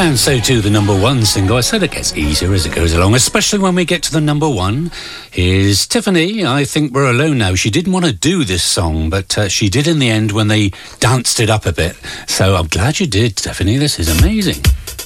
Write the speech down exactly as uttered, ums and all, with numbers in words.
And so too the number one single. I said it gets easier as it goes along, especially when we get to the number one. Here's Tiffany, I Think We're Alone Now. She didn't want to do this song, but uh, she did in the end when they danced it up a bit. So I'm glad you did, Tiffany. This is amazing.